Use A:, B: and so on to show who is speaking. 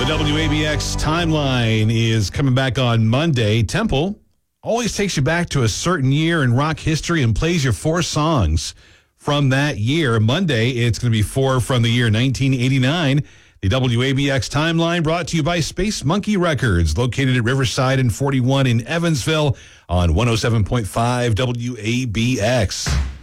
A: The WABX timeline is coming back on Monday. Temple always takes you back to a certain year in rock history and plays you 4 songs from that year. Monday, it's going to be 4 from the year 1989. The WABX timeline brought to you by Space Monkey Records, located at Riverside and 41 in Evansville on 107.5 WABX.